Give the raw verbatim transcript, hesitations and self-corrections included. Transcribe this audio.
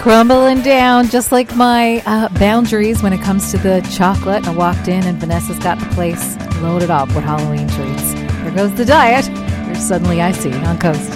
Crumbling down, just like my uh, boundaries when it comes to the chocolate. I walked in and Vanessa's got the place loaded up with Halloween treats. Here goes the diet. Here's Suddenly Icy on Coast.